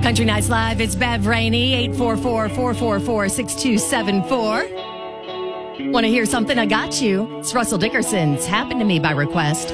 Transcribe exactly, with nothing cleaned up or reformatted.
Country Nights Live, it's Bev Rainey, eight four four, four four four, six two seven four. Want to hear something? I got you. It's Russell Dickerson's Happened to Me by Request.